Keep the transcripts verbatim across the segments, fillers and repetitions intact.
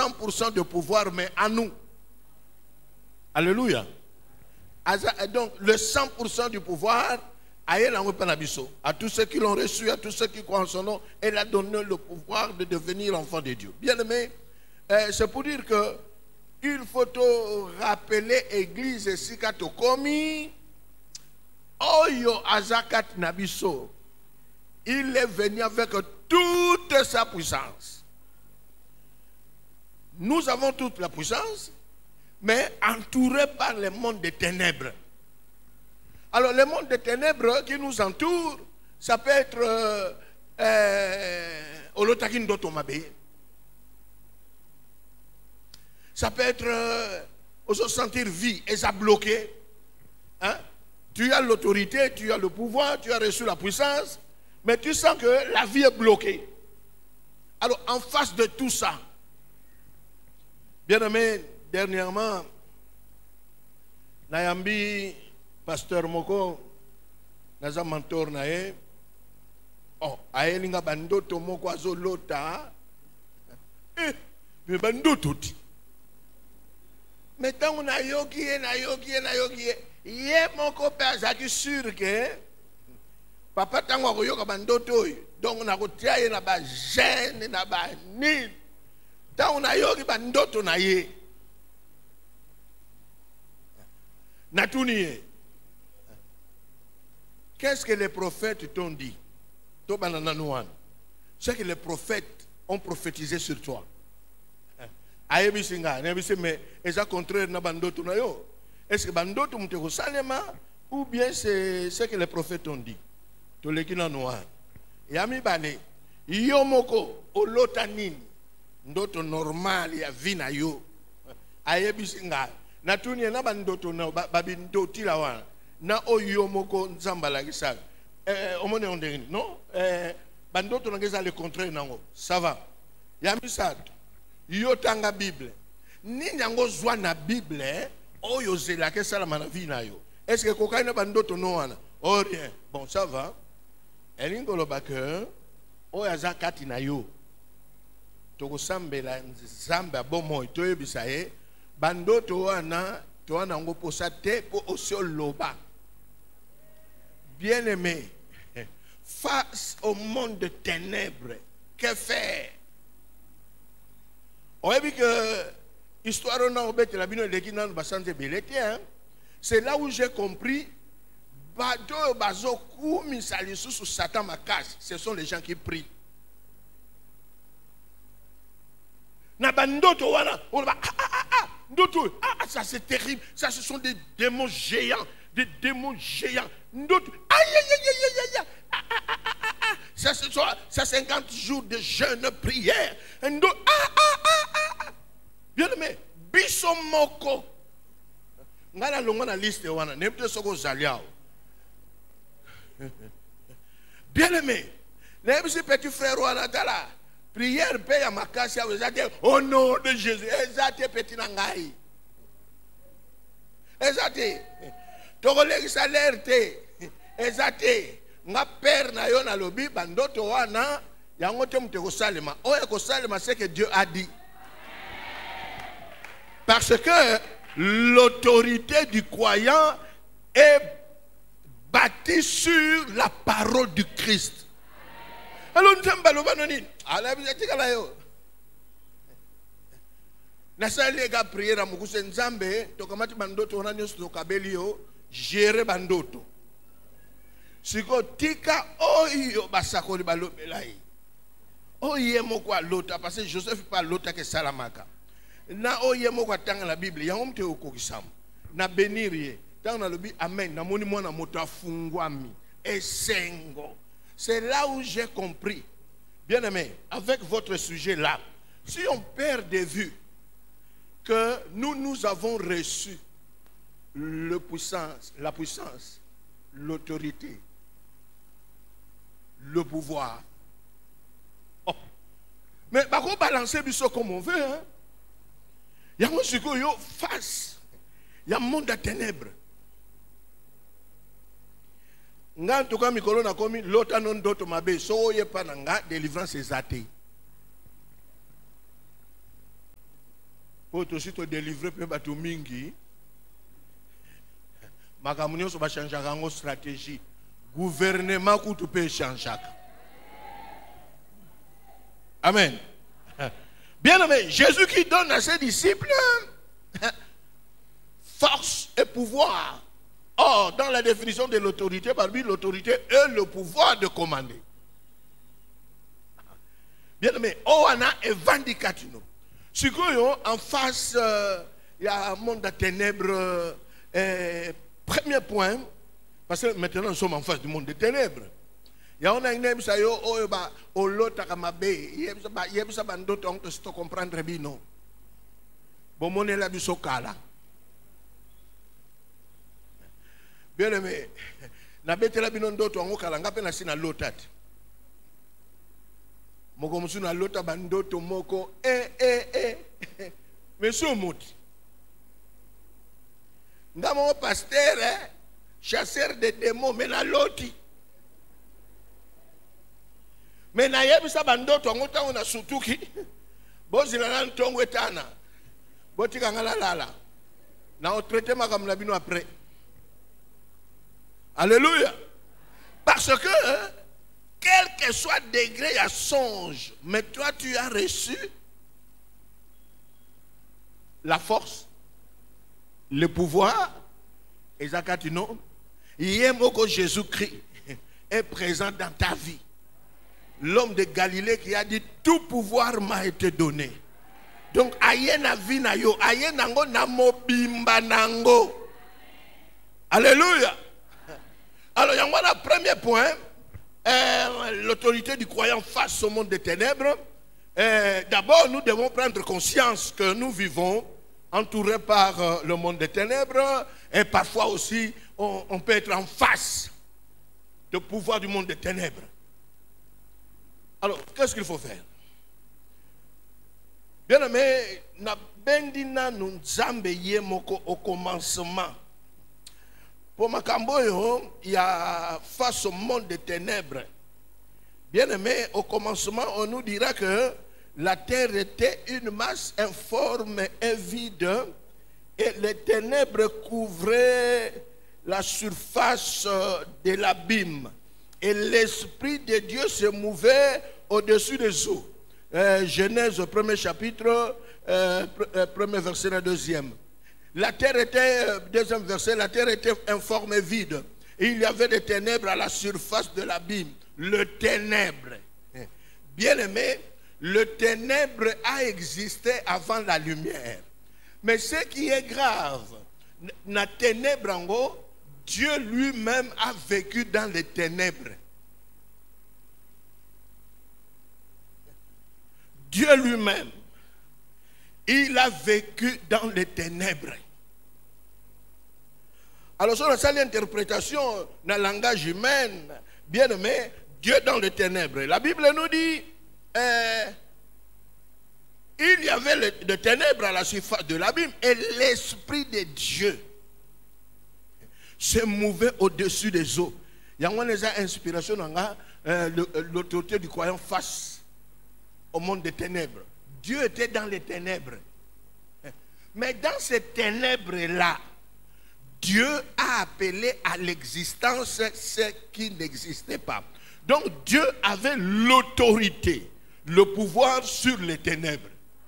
cent pour cent de pouvoir, mais à nous. Alléluia. Donc, le cent pour cent du pouvoir, à tous ceux qui l'ont reçu, à tous ceux qui croient en son nom, elle a donné le pouvoir de devenir enfant de Dieu. Bien aimé, euh, c'est pour dire que il faut te rappeler l'église Sikatokomi, Oyo Azakat Nabiso. Il est venu avec toute sa puissance. Nous avons toute la puissance, mais entourés par le monde des ténèbres. Alors, le monde des ténèbres qui nous entoure, ça peut être euh, euh, Olotakin Dotomabe. Ça peut être euh, se sentir vie et ça bloqué. Hein? Tu as l'autorité, tu as le pouvoir, tu as reçu la puissance, mais tu sens que la vie est bloquée. Alors, en face de tout ça, bien aimé, dernièrement, Nayambi, Pasteur Moko, naza mentor nae, oh, aelinga bandoto moko azolota, eh, mais bandoto ti. Mais tant on a yogi, na yogi, na yogi, ye moko pe azaki sûr que papa tango akoyoka bandoto, donc on a kotia ye na ba gêne na ba ni, tant on a yogi bandoto na ye, natuniye. Qu'est-ce que les prophètes t'ont dit? C'est que les prophètes ont prophétisé sur toi. Mais est-ce contraire na bandoto na yo? Est-ce que bandoto mteko salema ou bien c'est ce que les prophètes ont dit? Toleki na noir. Yami bane yo moko olota nini? Ndoto normal ya vina yo. Ayebi singa. Natuni na bandoto na babindoti la wana. Na oyo moko nzambala kisaka eh omone ondeni non eh bandoto ngeza le contraire nango ça va yami sato yo tanga bible ni nyango zwa na bible oyo zela ke sala na vie na yo est-ce que kokaina bandoto no wana oh rien bon ça va elingo lo baker oyo azakati na yo toko sambela nzamba bomo to yebisa ye bandoto wana to wana ngo posa te po osio loba. Bien-aimé, face au monde de ténèbres, que faire? On a vu que l'histoire c'est là où j'ai compris ce sont les gens qui prient. Ça c'est terrible, ça ce sont des démons géants. Des démons géants. D'autres, aïe, aïe, aïe, aïe, aïe, ah, ah, ah, ah, ah. Ça, c'est ça, cinquante jours de jeûne, prière. D'autres, ah, ah, ah, ah. Bien aimé, bisomoko. Ngala longa na liste wana, nemte soko zaliao. Bien aimé, nemte petit frère wana tala. Prière paye à makasi à vous dire au nom de Jésus. Ezate petit nangai. Ezate. Togoleki salaire te ezate nga père na yo na lobi bandoto wana yango te muteko salema oya ko salema c'est que Dieu a dit parce que l'autorité du croyant est bâtie sur la parole du Christ. Alors nous sommes baloba noni ala bizatika la yo na sali ga prière mukuse nzambe tokamati bandoto wana nyoso tokabeli yo gérer bandoto. Siko tika oyo basakoli balobelai. Oye moko lota parce que Joseph pas lota que salamaka. Na oye moko tanga la Bible yango mte okokisam. Na benirie tanga na lobi amen na moni mwana moto afungwami esengo. C'est là où j'ai compris. Bien aimé, avec votre sujet là, si on perd de vue que nous nous avons reçu le puissance, la puissance, l'autorité, le pouvoir. Oh. Mais on va balancer biso comme on veut. Hein? Il y a un suko yo face. Il y a un monde de ténèbres. Nga ntuka mikolo na komi lota non doto mabe so ye pananga délivrance ezate. Pour aussi te délivrer, peut battre mingi. Ma communion va changer en stratégie. Gouvernement où tu peux changer. Amen. Bien aimé, Jésus qui donne à ses disciples force et pouvoir. Or, dans la définition de l'autorité, par lui, l'autorité est le pouvoir de commander. Bien aimé, on a un vindicatif. Si en face, il y a un monde de ténèbres. Euh, premier point, parce que maintenant nous sommes en face du monde des ténèbres. Il y a un ennemi qui est au lot à Kamabé. Il y a un d'autres qui se comprendre bien. Bon, on est là, bisokala. Bien aimé, na bete la binon d'autres on kala ngape na sina lotat. Moko musu na lota bandoto moko eh eh eh. Monsieur Mouti. Ndamo pasteur, eh, chasseur de démons, mais na loti. Mais na yebisa bandoto ngota ona sutuki. Bozi na nan tongo etana. Botika ngala lala. Na o traité makam na bino après. Alléluia. Parce que quel que soit le degré à songe, mais toi tu as reçu la force, le pouvoir, et Zakatino, Yemoko Jésus-Christ est présent dans ta vie. L'homme de Galilée qui a dit tout pouvoir m'a été donné. Donc, ayena vina yo, ayena ngo namo bimba nango. Alléluia. Alors, il y a un premier point, euh, l'autorité du croyant face au monde des ténèbres. Euh, D'abord, nous devons prendre conscience que nous vivons entourés par euh, le monde des ténèbres et parfois aussi, on, on peut être en face du pouvoir du monde des ténèbres. Alors, qu'est-ce qu'il faut faire? Bien aimé, na bendina nous zambeye moko au commencement. Pour Makamboyo, il y a face au monde des ténèbres. Bien aimé, au commencement, on nous dira que la terre était une masse informe et vide et les ténèbres couvraient la surface de l'abîme. Et l'Esprit de Dieu se mouvait au-dessus des eaux. Euh, Genèse, premier chapitre, euh, premier verset, le deuxième. La terre était, deuxième verset, la terre était informe et vide. Et il y avait des ténèbres à la surface de l'abîme. Le ténèbre. Bien aimé, le ténèbre a existé avant la lumière. Mais ce qui est grave, la ténèbre en haut, Dieu lui-même a vécu dans les ténèbres. Dieu lui-même, il a vécu dans les ténèbres. Alors, sur la l'interprétation dans le langage humain, bien aimé, Dieu dans les ténèbres. La Bible nous dit, euh, il y avait des ténèbres à la surface de l'abîme et l'Esprit de Dieu se mouvait au-dessus des eaux. Il y a une inspiration dans l'autorité du croyant face au monde des ténèbres. Dieu était dans les ténèbres. Mais dans ces ténèbres-là, Dieu a appelé à l'existence ce qui n'existait pas. Donc Dieu avait l'autorité, le pouvoir sur les ténèbres.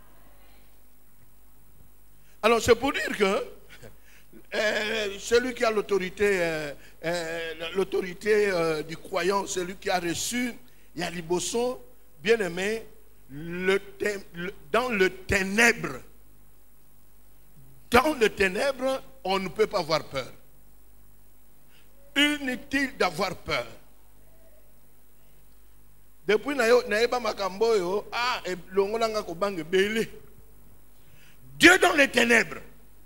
Alors c'est pour dire que euh, celui qui a l'autorité euh, euh, l'autorité euh, du croyant, celui qui a reçu Yaliboson, bien aimé, le, le, dans le ténèbre, dans le ténèbre, on ne peut pas avoir peur. Inutile d'avoir peur. Depuis Naïba Makamboyo, ah, et l'ongolanga kobange belé. Dieu dans les ténèbres.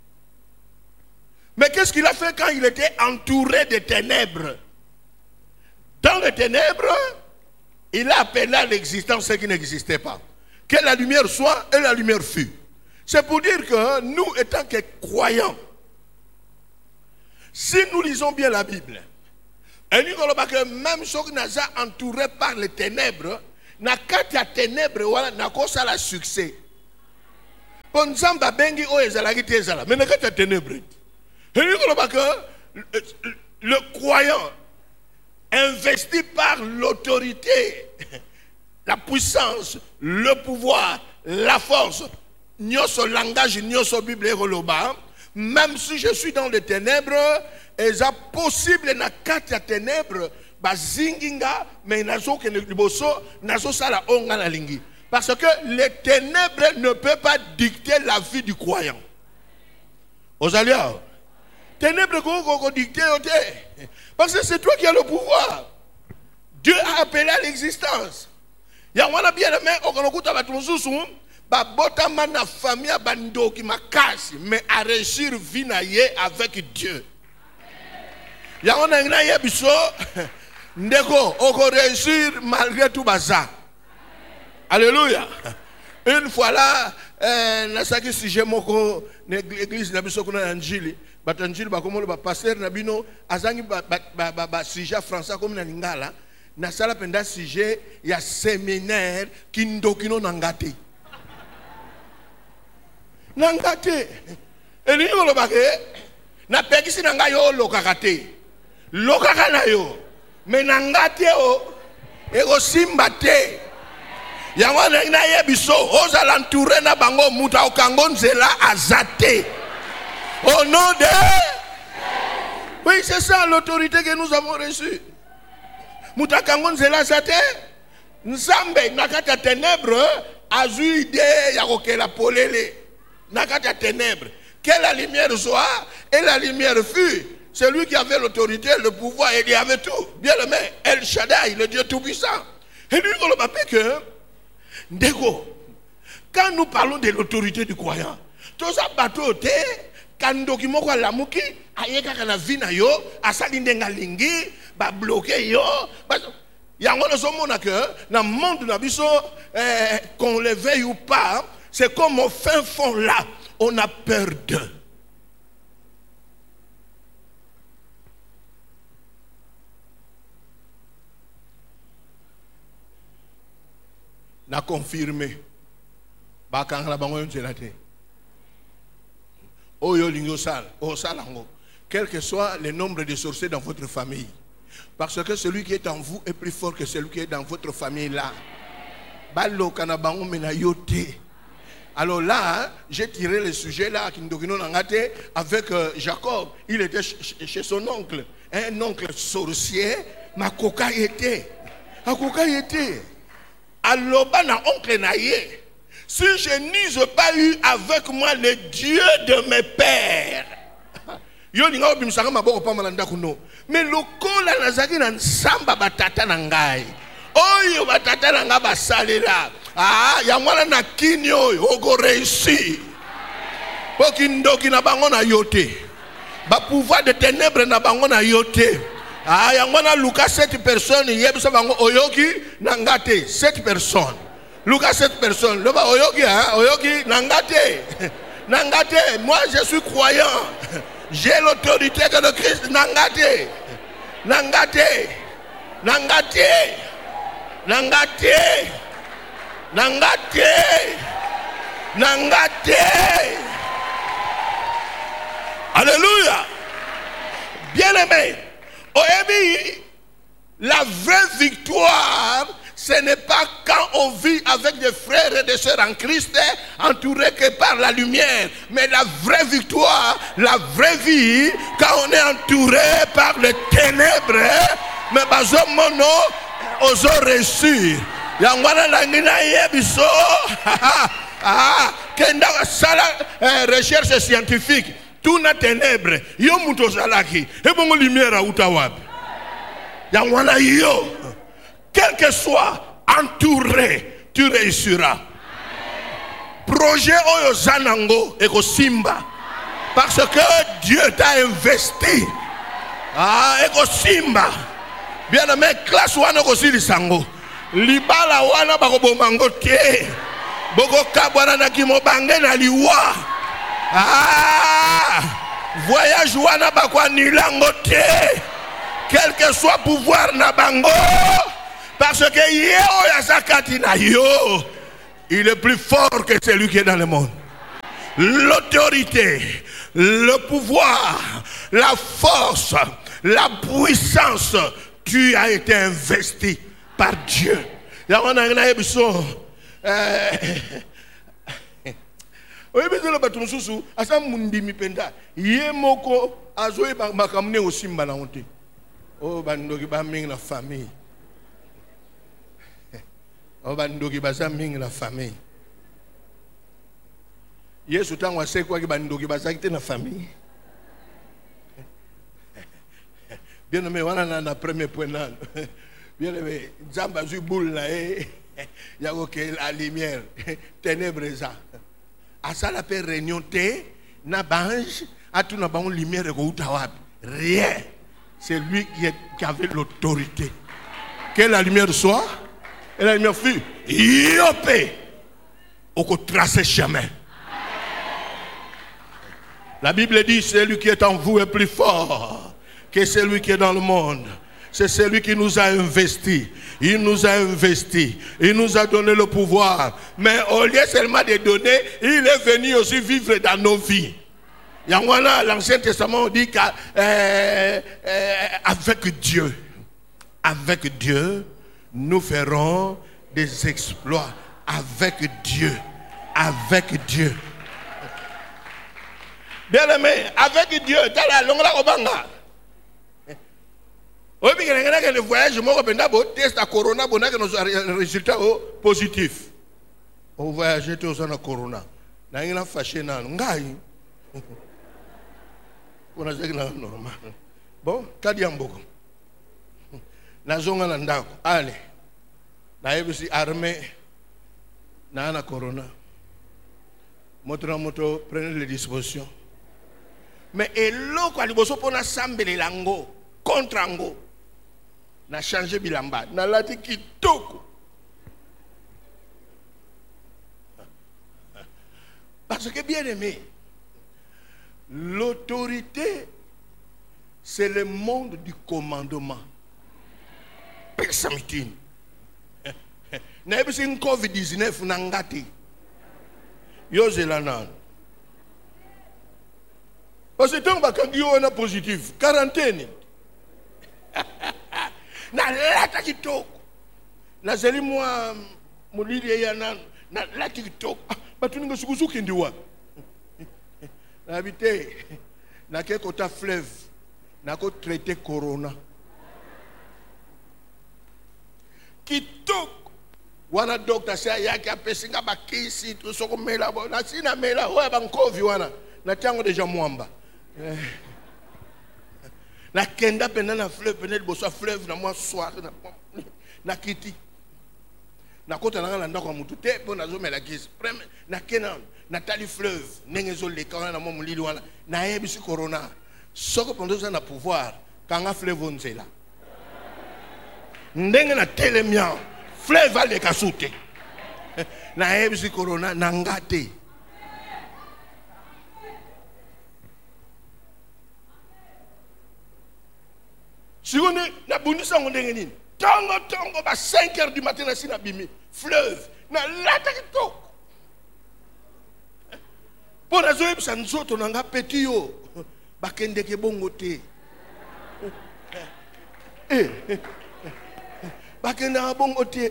Mais qu'est-ce qu'il a fait quand il était entouré de ténèbres? Dans les ténèbres, il a appelé à l'existence ce qui n'existait pas. Que la lumière soit et la lumière fut. C'est pour dire que nous, étant que croyants, si nous lisons bien la Bible, et nous voyons que même ceux qui sont entourés par les ténèbres, na kati ya ténèbres, voilà, na kosa la succès. Ponzamba bengi o ezalaki te ezala. Mais nekati ya ténèbres. Et le croyant investi par l'autorité, la puissance, le pouvoir, la force, nyoso langage, nyoso Bible roloba, même si je suis dans les ténèbres, et c'est possible na kati ya ténèbres, ba zinginga, mais nazo ke liboso, nazo sala onga na lingi. Parce que les ténèbres ne peuvent pas dicter la vie du croyant. Aux alliés, ténèbres qu'on dicter, parce que c'est toi qui as le pouvoir. Dieu a appelé à l'existence. Il y a un bien aimé, on a écouté avec nous, ba botama na famille bando qui m'a cassé, mais à réussir vinaye avec Dieu. Il y a un un biso, ndeko, on réussir malgré tout bazar. Alléluia. Une fois là, na saki sujet moko l'église na biso kuna anjili, batanjili ba komo ba pasteur na bino azangi ba ba ba sujet français comme na lingala, na sala penda sujet ya séminaire kindokino nangate. Nangate. Et ni lo ba ke na pekisi nanga yo lokakate. Lokaka na yo. Mais nangate o ego simbate. Yango na yebiso oza l'entourer na bango muta okango nzela azate. Au nom de... Oui, c'est ça l'autorité que nous avons reçue. Muta kango nzela azate. Nzambe nakata ténèbres azu idée ya kokela polele. Nakata ténèbres. Que la lumière soit et la lumière fut. C'est lui qui avait l'autorité, le pouvoir, et il y avait tout. Bien aimé, El Shaddai, le Dieu tout-puissant. Et lui, on le rappelle que Ndeko, quand nous parlons de l'autorité du croyant, tout ça bateau te, quand document quoi la muki, ayeka kana vina yo, asali ndenga lingi, ba bloqué yo, yango no somona que dans le monde na biso, qu'on le veuille ou pas, c'est comme au fin fond là, on a peur d'eux. Na confirmé bakanga la bango yonzelate oyo lingo sal o salango quel que soit le nombre de sorciers dans votre famille, parce que celui qui est en vous est plus fort que celui qui est dans votre famille là. Balo kana bango mena yote. Alors là, j'ai tiré le sujet là qui nous ngate avec euh, Jacob. Il était ch chez son oncle, un oncle sorcier, ma coca était. A coca était. Alors, oncle naïe, si je n'eusse pas eu avec moi le Dieu de mes pères, mais le col à Nazaki n'a samba batata nangai. Oh, yo batata nanga basalela. Ah, yamwana na kinyo, ogo réussi. Pokindo ki na bango na yote. Ba pouvoir de ténèbres na bango na yote. Ah, yangwana Lucas sept personnes, yebisa bango oyoki nangate sept personnes. Lucas sept personnes. Le ba oyoki hein, oyoki nangate. Nangate, moi je suis croyant. J'ai l'autorité de le Christ nangate. Nangate. Nangate. Nangate. Nangate. Nangate. Alléluia. Bien-aimé. La vraie victoire, ce n'est pas quand on vit avec des frères et des sœurs en Christ, entourés que par la lumière. Mais la vraie victoire, la vraie vie, quand on est entouré par les ténèbres, mais bazo mono, oso réussir. Yangwana langina yebiso, ah, kenda sala recherche scientifique. Tout na ténèbres, yo muto salaki, et bon lumière à Outaouab. Yangwana yo, quel que soit entouré, tu réussiras. Projet oyo zanango eko simba, parce que Dieu t'a investi. Ah, eko simba. Bien aimé, classe wana ko sili sango. Libala wana bako bomango te. Boko kabwana na kimo bange na liwa. Ah, voyage wana bakwa nilango te. Quel que soit pouvoir na bango, parce que yeo ya zakati na yo, il est plus fort que celui qui est dans le monde. l'autorité, le pouvoir, la force, la puissance, tu as été investi par Dieu. oyebezela bato mosusu asa mundimi penda ye moko azoye makamune osimba na honte o bandoki ba mingi na famille o bandoki baza mingi na famille Yesu tango asekwa ki bandoki bazaki te na famille bien aimé wana na na premier point là bien aimé Nzamba zui boule na e ya que la lumière ténèbres ça à ça la paix réunion te na bange à tout na bange lumière ko utawap rien c'est lui qui, est, qui avait l'autorité que la lumière soit et la lumière fut yopé au ko tracer chemin. La Bible dit celui qui est en vous est plus fort que celui qui est dans le monde. C'est celui qui nous a investi. Il nous a investi. Il nous a donné le pouvoir. Mais au lieu seulement de donner, il est venu aussi vivre dans nos vies. L'Ancien Testament dit qu'avec euh, euh, Dieu, avec Dieu, nous ferons des exploits. Avec Dieu. Avec Dieu. Bien aimé, avec Dieu, t'as la longue la obanga. Oui, mais quand le voyage, moi, je test à Corona, on a un résultat positif. On voyage tous en Corona. Na ina fâché na ngai. On a dit normal. Bon, kadi amboko. Na zonga na ndako. Allez. Na yebisi armée na na Corona. Moto moto prenez les dispositions. Mais elo kwa liboso pona sambele lango contre ango. Na changé bilamba, na lati kitoko. Parce que bien aimé, l'autorité, c'est le monde du commandement. Personne. Na ebisi covid dix-neuf na ngati. Yo zelanan. Parce que tant que on a positif, quarantaine. Na lata kitoko na zeli mwa mulili ya na na lata kitoko batu ningo sukuzuki ndiwa na habité na ke kota fleuve na ko traiter corona kitoko wana docteur sa yaki apesinga bakisi to soko mela na sina mela oya bankovi wana na tango deja mwamba na kenda pena na fleuve pena boso fleuve na moi soir na na kiti na kota na na ndako mutu te po na zo mela kisi prem na kena na tali fleuve nengezo le kana na mo mulili wana na yebisi corona soko pondo za na pouvoir kanga fleuve nzela ndenge na telemia fleuve ale kasute na yebisi corona na ngate. Si on est na bundisa ngondenge nini tango tango ba cinq heures du matin na sina bimi fleuve na lata kitoko pour la zoe bisa nzoto na nga petit yo bakende ke bongo te eh bakende bongo te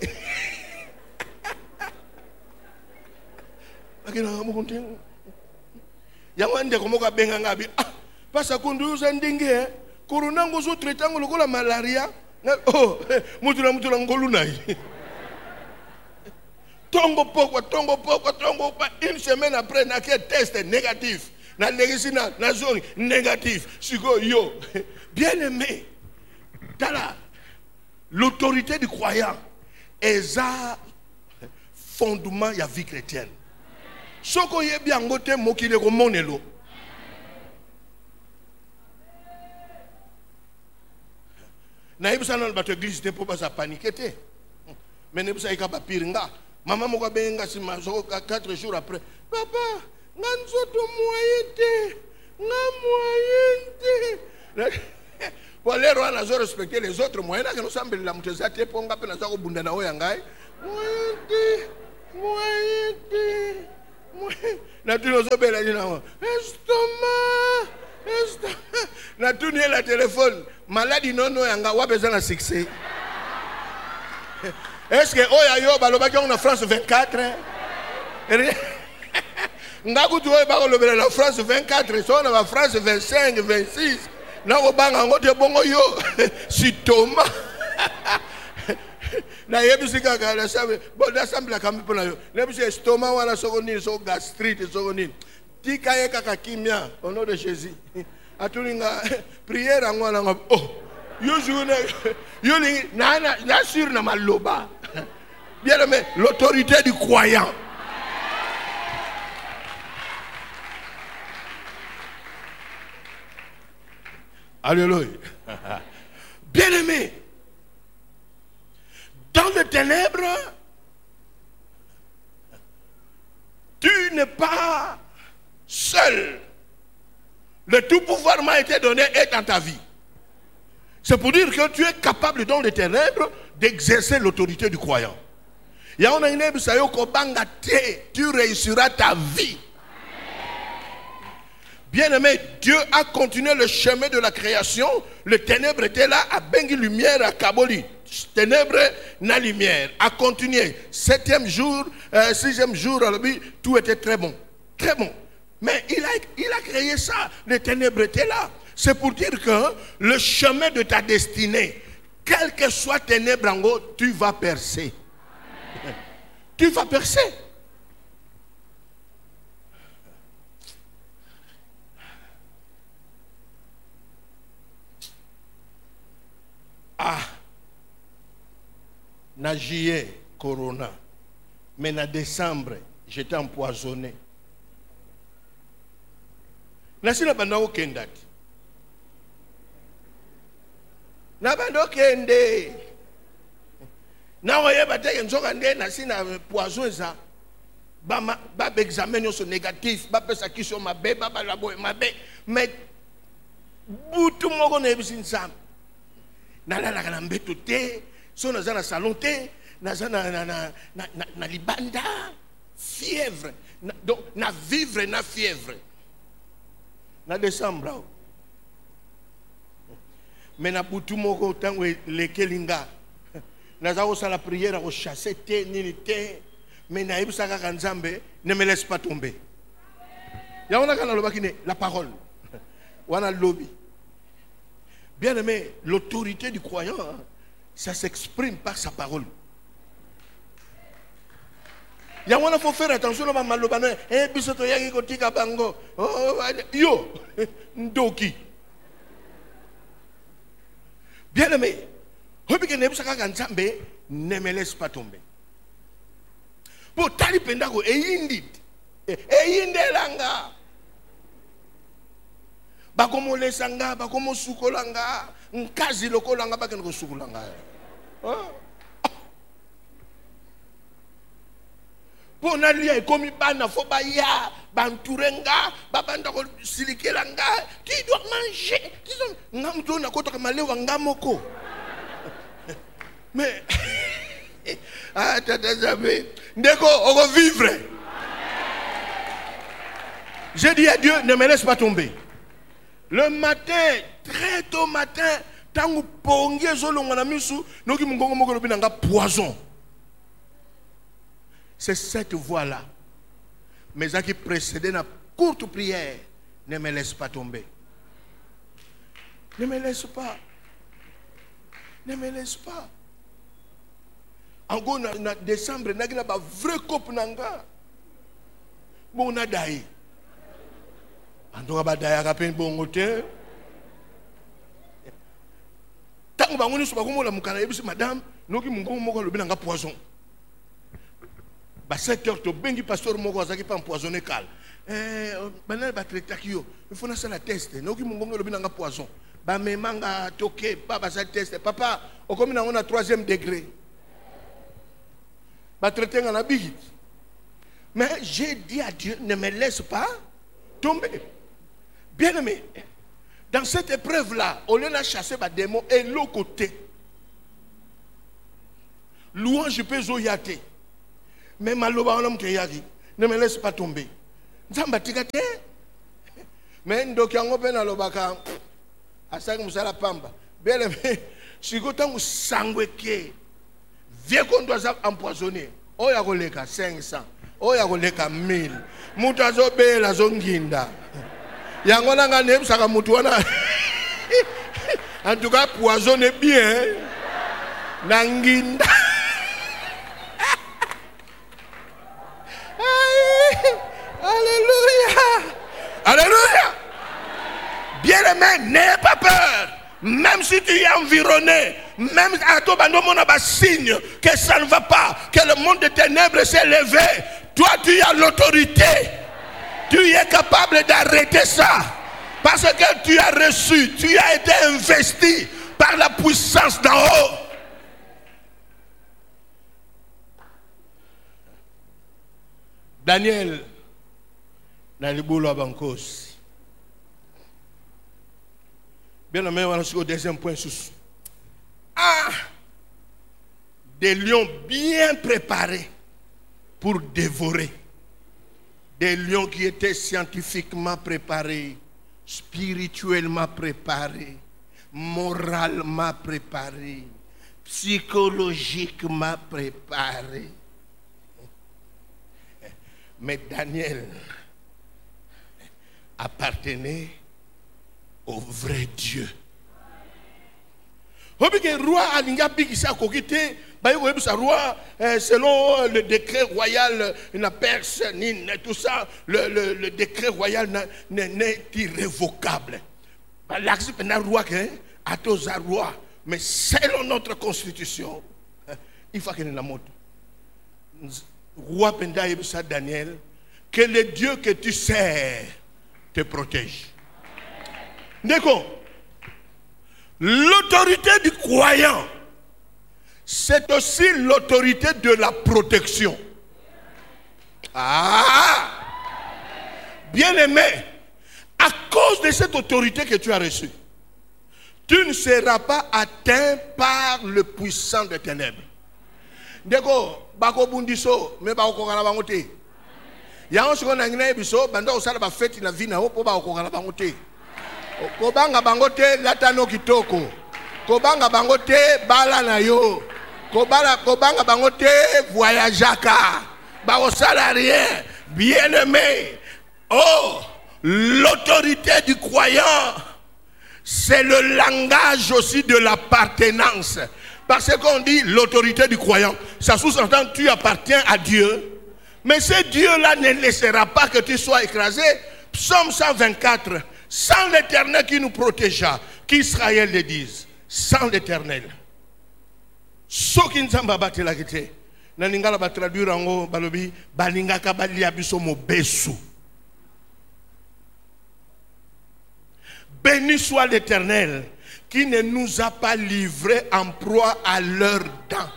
bakende bongo te yango ande ko moka benga ngabi ah pasa kundu za ndenge corona ngozo tretango lokola malaria oh mutula mutula ngolu nai tongo poko tongo poko tongo pa une semaine après na ke test négatif na négatif na zone négatif siko yo bien aimé tala l'autorité du croyant est un fondement ya vie chrétienne soko yebi angote mokile ko monelo. Na ibisa na bato église te po ba sa paniquer. Mais ne bisa ikaba piringa. Maman moko benga si mazo quatre jours après. Papa, nganzo to moyete. Nga moyente. Pour les rois na zo respecter les autres moyens que nous semble la muteza te po nga pe na zo bunda na oya ngai. Moyente. Moyente. Na tu nous obéis, estomac, estomac. Na tu n'y la téléphone. Maladie non non yanga wa besoin de succès. Est-ce que oya yo baloba ki on a France vingt-quatre? Ngaku tu oya ba lobela la France vingt-quatre, so na France vingt-cinq, vingt-six. Na ko banga ngote bongo yo. Si Thomas. Na yebisi kaka la sabe bon da sambla kambi pona yo nebisi estomac wala sokoni so gastrite sokoni tika ye kaka kimia au nom de Jésus atulinga prière ngwana ngab oh yo joune yo li na na sur na maloba bien aimé l'autorité du croyant. Alléluia. Bien aimé, dans les ténèbres, tu n'es pas seul. Le tout pouvoir m'a été donné et dans ta vie. C'est pour dire que tu es capable dans les ténèbres d'exercer l'autorité du croyant. Tu réussiras ta vie. Bien-aimé, Dieu a continué le chemin de la création. Le ténèbre était là, à bengi lumière, à Kaboli. Ténèbres, na lumière. A continué. Septième jour, euh, sixième jour, tout était très bon. Très bon. Mais il a, il a créé ça. Les ténèbres étaient là. C'est pour dire que le chemin de ta destinée, quel que soit ténèbres en haut, tu vas percer. Tu vas percer. Ah, na juillet, corona, mais na décembre, j'étais empoisonné. Nasi na bandao kendati. Na bandao kende. Na oye bateke nzoka nde nasi na poison za. Ba ba examen yo so négatif, ba pesa kisho mabe, ba ba labo mabe, mais butu moko na ebisi nsam. Na la la na mbeto te, so na za na salon te, na za na na na na na libanda, fièvre, na, donc na vivre na fièvre. Na décembre. Mais na butu moko tango lekelinga. Na za osa la prière au chasser te nini te, mais na ibisa kaka nzambe ne me laisse pas tomber. Ya ona kana lobaki ne la parole. Wana lobby. Bien aimé, l'autorité du croyant, ça s'exprime par sa parole. Il y a faut faire attention à malobano. Eh, bisoto yaki kotika bango. Oh, yo, ndoki. Bien aimé, hobike nebusaka kanzambe ne me laisse pas tomber. Pour tali pendako e yindit. E yindelanga. Bakomo lesanga, bakomo sukolanga, nkazi lokolanga bakeno sukolanga. Pour nalia komi bana fo ba ya, banturenga, babanda ko silikelanga, tu dois manger. Ngam to na kota kamalewa ngamoko. Mais ah tata zabe, ndeko on vivre. J'ai dit à Dieu, ne me laisse pas tomber. Le matin, très tôt matin, tangu ponge zolonga na misu, noki mungongo moko lobi nanga poison. C'est cette voie-là. Mais ça qui précédait la courte prière, ne me laisse pas tomber. Ne me laisse pas. Ne me laisse pas. En gros, en décembre, il y a un vrai couple. Bon, on a d'ailleurs. En tout cas, d'ailleurs, il y a un bon hôtel. Tant que vous avez dit, madame, nous avons un poison. À sept heures, le pasteur moko azaki pas empoisonné cal. Eh, banal ba traiter kio. Il faut na la test. Noki mungongo lobi nanga poison. Ba memanga toke pas ba sa test. Papa, o komi na on a troisième degré. Ba traiter ngana bigi. Mais j'ai dit à Dieu, ne me laisse pas tomber. Bien aimé, dans cette épreuve là, on a chassé ba démon et l'autre côté. Louange peut zoyate. Mais maloba on a yaki. Ne me laisse pas tomber. Nzamba tikate. Mais ndoki yango pe na lobaka. Asaki musala pamba. Bele me sikota musangwe ke. Vie qu'on doit empoisonner. Oya koleka cinq cents. Oya koleka mille. Mutu azobela zonginda. Yango nanga nebsaka mutu wana. En tout cas, poisonne bien. Nanginda. Alléluia. Alléluia. Bien-aimé, n'aie pas peur. Même si tu es environné, même à toi, on a un signe que ça ne va pas, que le monde des ténèbres s'est levé. Toi, tu as l'autorité. Tu es capable d'arrêter ça. Parce que tu as reçu, tu as été investi par la puissance d'en haut. Daniel, dans le boulot à Bankos. Bien aimé, on va au deuxième point. Ah, des lions bien préparés pour dévorer. Des lions qui étaient scientifiquement préparés, spirituellement préparés, moralement préparés, psychologiquement préparés. Mais Daniel appartenait au vrai Dieu. Le roi Alinga Bigisa Kokite, roi, selon le décret royal, na Perse, tout ça, le, le, le décret royal n'est irrévocable. L'axe est un roi, à tous un roi, mais selon notre constitution, il faut qu'il y ait la mode. Roi Penda Ebsa Daniel, que le Dieu que tu sers te protège. D'accord? L'autorité du croyant, c'est aussi l'autorité de la protection. Ah! Bien-aimé, à cause de cette autorité que tu as reçue, tu ne seras pas atteint par le puissant des ténèbres. D'accord? Bako bundiso, mais bako kongala bangote. Yango siko na ngina biso, banda osala ba fête na vie na ho po bako kongala bangote. Kobanga bangote latano kitoko. Kobanga bangote bala na yo. Kobala kobanga bangote voyageaka. Bako sala rien. Bien-aimé. Oh, l'autorité du croyant, c'est le langage aussi de l'appartenance. Parce qu'on dit l'autorité du croyant, ça sous-entend que tu appartiens à Dieu. Mais ce Dieu-là ne laissera pas que tu sois écrasé. Psaume cent vingt-quatre, sans l'Éternel qui nous protégea, qu'Israël le dise, sans l'Éternel. Ce qui nous a battu la guité, Naningala va traduire en haut, Balobi, Balinga Kabali Abiso Mobesu. Béni soit l'Éternel qui ne nous a pas livrés en proie à leurs dents.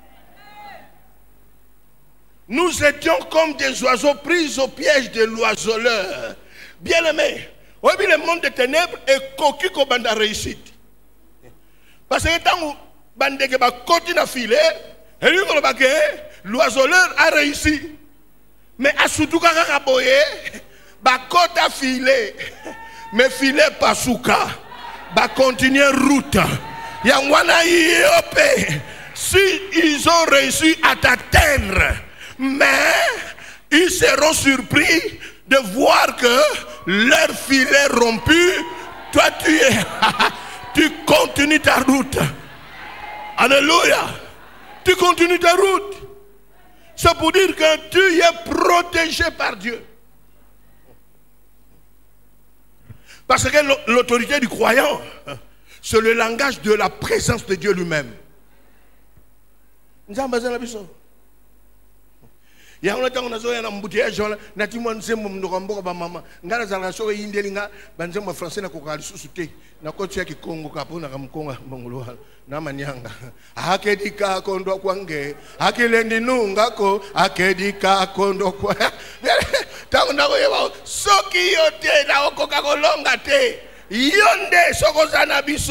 Nous étions comme des oiseaux pris au piège de l'oiseleur. Bien-aimés, oui, le monde des ténèbres est coquille comme bande réussite. Parce que tant que bande continue à filer, l'oiseleur a réussi. Mais à surtout quand on a boyé, ba côte a filé, mais filé pas souka. Va continuer route. Yangwana Yope. Si ils ont réussi à t'atteindre, mais ils seront surpris de voir que leur filet rompu, toi tu es, tu continues ta route. Alléluia. Tu continues ta route. C'est pour dire que tu es protégé par Dieu. Parce que l'autorité du croyant, c'est le langage de la présence de Dieu lui-même. Nous avons besoin de la personne. Il y a un temps où on a un embouteillage, on a dit que nous avons un maman. Nous avons un show in Delinga, nous avons un français qui a suscité. Nous avons un Congo, nous avons un Congo, nous avons un Akedika kondo kwange, akelendi nungako, akedika kondo kwa. Tangu na wewe soki yote na okoka kolonga te. Yonde sokozana biso,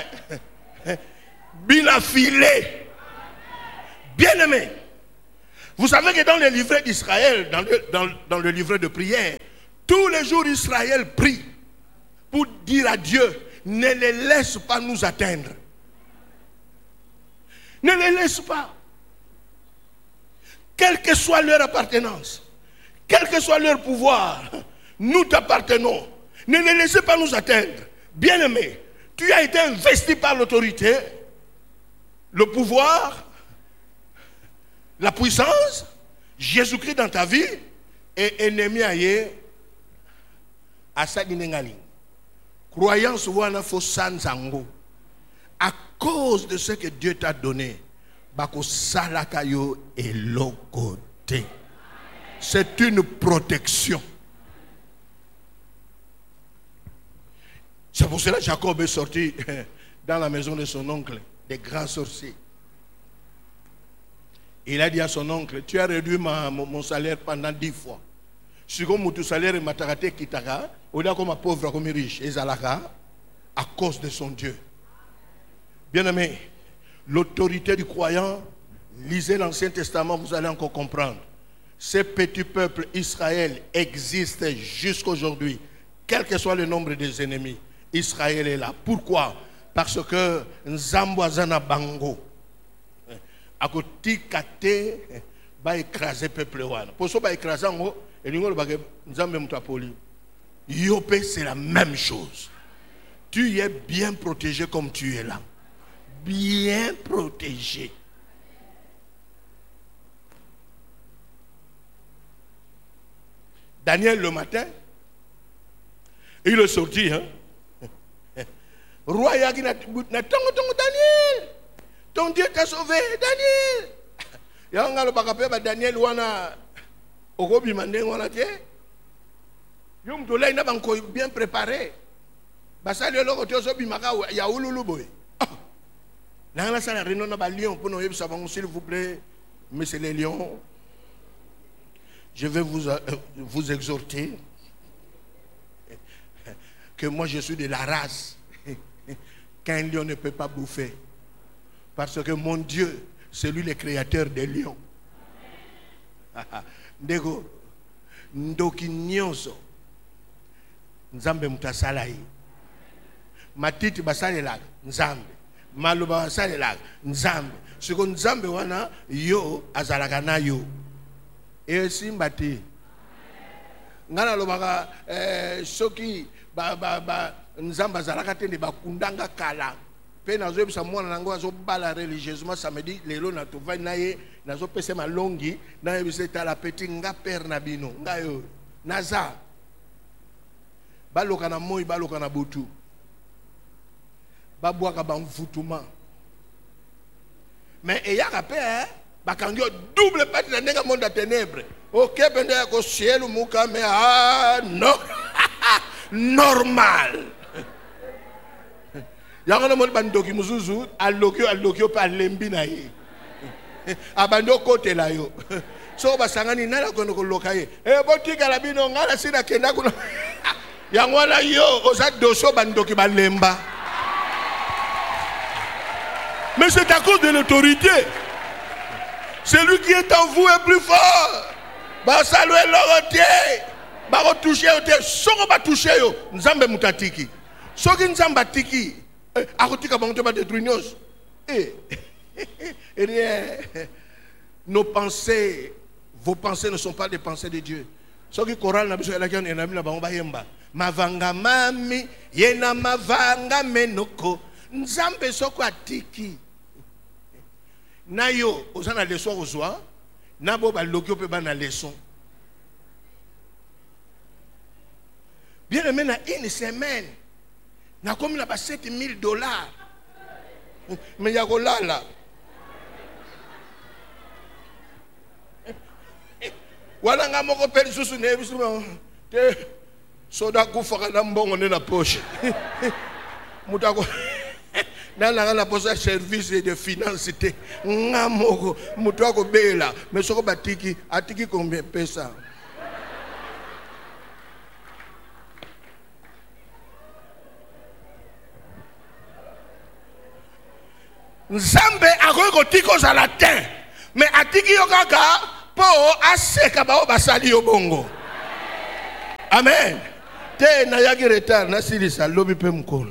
rien. Bila filé. Bien-aimé. Vous savez que dans les livrets d'Israël, dans le, dans, dans le livret de prière, tous les jours Israël prie pour dire à Dieu, ne les laisse pas nous atteindre. Ne les laisse pas. Quelle que soit leur appartenance, quel que soit leur pouvoir, nous t'appartenons. Ne les laissez pas nous atteindre. Bien-aimé, tu as été investi par l'autorité, le pouvoir, la puissance, Jésus-Christ dans ta vie, et ennemi aye à sa guinengali. Croyance wana fo sanzango. À cause de ce que Dieu t'a donné, bako salakayo et lokote. C'est une protection. C'est pour cela que Jacob est sorti dans la maison de son oncle, des grands sorciers. Il a dit à son oncle, tu as réduit ma, mon, mon salaire pendant dix fois. Si comme mon salaire est matarate kitaka, on a comme un pauvre comme riche, et zalaka, à cause de son Dieu. Bien-aimé, l'autorité du croyant, lisez l'Ancien Testament, vous allez encore comprendre. Ce petit peuple Israël existe jusqu'à aujourd'hui, quel que soit le nombre des ennemis. Israël est là. Pourquoi? Parce que Nzambouazana Bango a côté kate va écraser peuple wana. Pour ça va écraser ngo et nous le bagay Nzambe mutapoli. Yopé c'est la même chose. Tu es bien protégé comme tu es là. Bien protégé. Daniel le matin, il est sorti, hein. Roi Yagi n'a tongo tongo Daniel. Ton Dieu t'a sauvé, Daniel. Yanga le bakape ba Daniel wana okobi mande wana tie. Yom to lai na banko bien préparé. Basali loko to so bi maka ya ululu boy. Là la sala réunion na ba lion pour nous yebisa bango s'il vous plaît, monsieur les lions. Je vais vous euh, vous exhorter que moi je suis de la race qu'un lion ne peut pas bouffer. Parce que mon Dieu, c'est lui le créateur des lions. Ndego, ndoki nyonso, nzambe mutasalai. Matiti basale lag, nzambe. Maluba basale lag, nzambe. Siko nzambe wana, yo azalagana yo. Et simbati. Ngana lobaka, eh, soki, ba, ba, ba, nzamba zalakate ne bakundanga kala. Pe nazo ebisa mwana nango azo bala religieusement samedi lelo na to vai naye nazo pese malongi na ebisa tala petit nga père na bino ngayo naza baloka na moi baloka na butu babwaka ba mvutuma mais eyaka pe hein bakangyo double partie na ndenga monde à ténèbres OK pende ko ciel muka mais ah non normal. Yangana mon bandoki muzuzu alokyo alokyo pa lembi na ye. Abando kote la yo. So basangani nala kono ko lokaye. Eh botika la bino ngala sina kenda kuno. Yangwana yo oza doso bandoki ba lemba. Mais c'est à cause de l'autorité. Celui qui est en vous est plus fort. Ba saluer l'orotier. Ba retoucher au terre. Soko ba toucher yo. Nzambe mutatiki. Soki nzamba tiki. Akotika bango ba détruire. Eh. Rien. Nos pensées, vos pensées ne sont pas des pensées de Dieu. Soki choral na biso elaki en ami na bango ba yemba. Mavanga mami yena mavanga menoko. Nzambe soko atiki. Na yo ozana leçon ozwa. Na bo ba lokyo pe ba na leçon. Bien aimé na une semaine. Na comme na ba sept mille dollars. Mais ya ko lala. Wala nga moko peli susu ne bisu te soda kufa na mbongo ne na poche. Mutako na na na poche service de finance te nga moko mutako bela mais soko batiki atiki combien pesa. Nzambe akoki kotiko za latin mais atiki yo kaka po aseka bao basali yo bongo. Amen. Te na yaki retard na silisa lobi pe mkolo.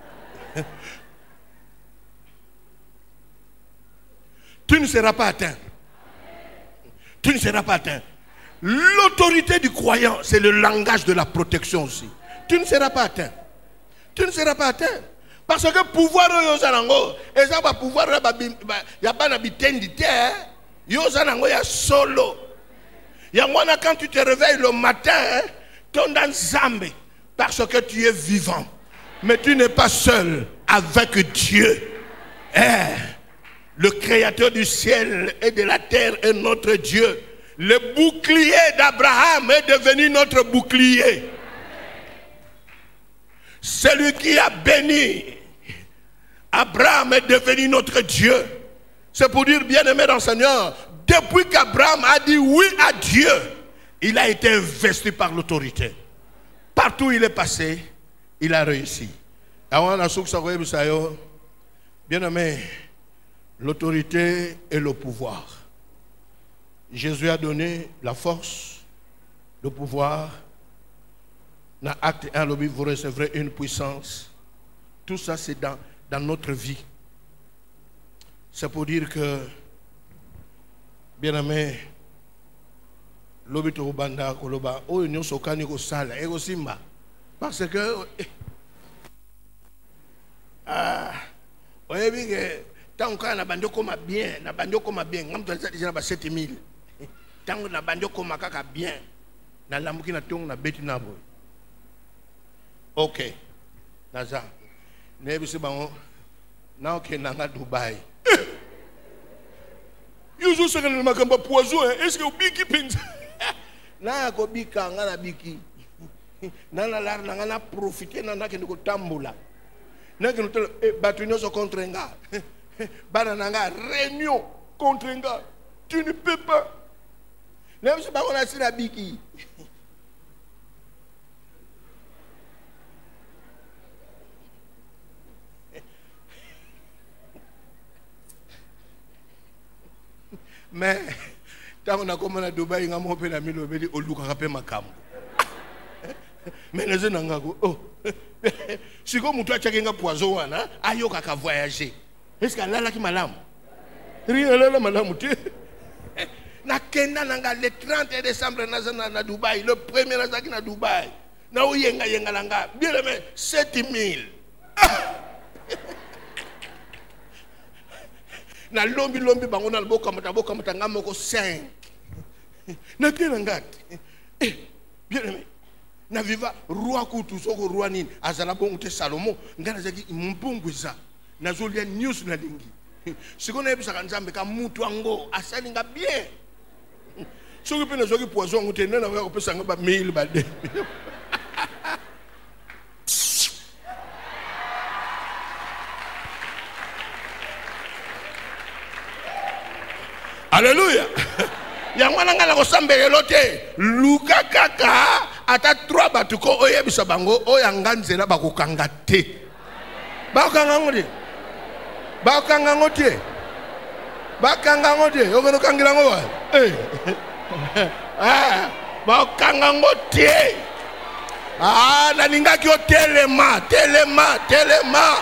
Tu ne seras pas atteint. Tu ne seras pas atteint. L'autorité du croyant, c'est le langage de la protection aussi. Tu ne seras pas atteint. Tu ne seras pas atteint. Parce que pouvoir yo zanango, et ça va pouvoir ya bana bitendi te, yo zanango ya solo. Ya mwana quand tu te réveilles le matin, ton dans zambe parce que tu es vivant. Mais tu n'es pas seul avec Dieu. Eh, le créateur du ciel et de la terre est notre Dieu. Le bouclier d'Abraham est devenu notre bouclier. Celui qui a béni Abraham est devenu notre Dieu. C'est pour dire, bien-aimé dans le Seigneur, depuis qu'Abraham a dit oui à Dieu, il a été investi par l'autorité. Partout où il est passé, il a réussi. Bien-aimé, l'autorité et le pouvoir. Jésus a donné la force, le pouvoir. Dans Acte un, vous recevrez une puissance. Tout ça, c'est dans, dans notre vie. C'est pour dire que, bien aimé, l'obito banda koloba, oh union sokani ko sala, ego simba, parce que, ah, oye bi que tant qu'on a bando comme bien, na bando comme bien, ngam tu déjà na sept mille, tant na bando comme kaka bien, na lamuki na tong na beti na boy. Ok, naza, nebi se bango, na ok nanga Dubai. Yuzu se kana makamba poison, est-ce que biki pinza? Na ko bika ngana biki. Na na lar na ngana profiter na na kende ko tambola. Na kende to e batunyo so contre nga. Bana nanga réunion contre nga. Tu ne peux pas. Nebi se bango na sina biki. Mais tant qu'on a commencé à Dubaï, on a monté la mille et on a rappelé ma cam. Mais les gens ont oh, si comme toi tu as un poison, ayo kaka voyager. Est-ce qu'elle a là qui malam? Rien là là malam tu. Na kenda nanga le trente décembre na na Dubaï, le premier na na Dubaï. Na uyenga yenga langa, bien mais sept mille. Na lombi lombi bango na boka mata boka mata ngamoko cinq. Na tena ngati. Eh, bien aimé. Na viva roi kutu soko roi nini azala bongo te Salomo ngana zaki mpungwiza. Na zolia news na lingi. Sikona ebisa nzambe ka mutu ango asalinga bien. Soki pe na zoki poison ngote na na ko pesa ngaba mille ba de. Alléluia. Yangwana ngala ko sambele lote. Luka kaka ata trois batuko oyebisa bango oyanga nzela bakokanga te. Bakanga ngode. Bakanga ngode. Bakanga ngode. Ogono kangira ngo. Eh. Ah, bakanga ngode. Ah, na ninga ki o telema, telema, telema.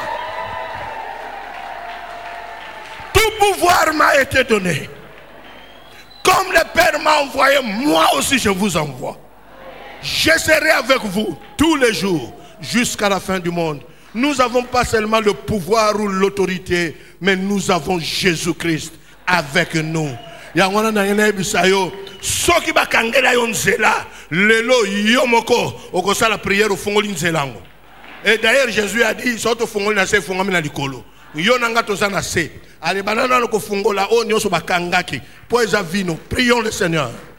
Tout pouvoir m'a été donné. Comme le Père m'a envoyé, moi aussi je vous envoie. Je serai avec vous tous les jours jusqu'à la fin du monde. Nous n'avons pas seulement le pouvoir ou l'autorité, mais nous avons Jésus-Christ avec nous. Yangwana na yena bisayo soki bakangela yo nzela lelo yomoko okosa la prière au fongoli nzelango. Et d'ailleurs Jésus a dit soto fongoli na se fongami na likolo. Yo nanga toza na se. Allez banana ko fongola o nyoso bakangaki. Poeza vino. Prions le Seigneur.